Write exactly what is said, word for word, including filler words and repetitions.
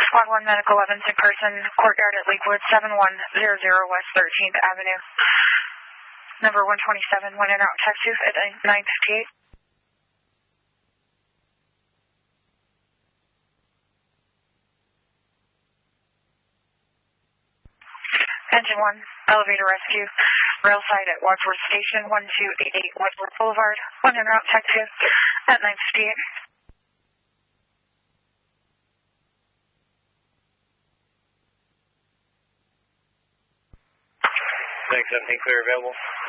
Squad one Medical Evans in person, Courtyard at Lakewood, seven one zero zero West thirteenth Avenue. Number one twenty-seven, went in out taxi at nine fifty-eight. Engine one, elevator rescue, rail side at Wadsworth Station, one two eight eight Wadsworth Boulevard, one en route taxi at nine fifty-eight. Thanks, seventeen clear available.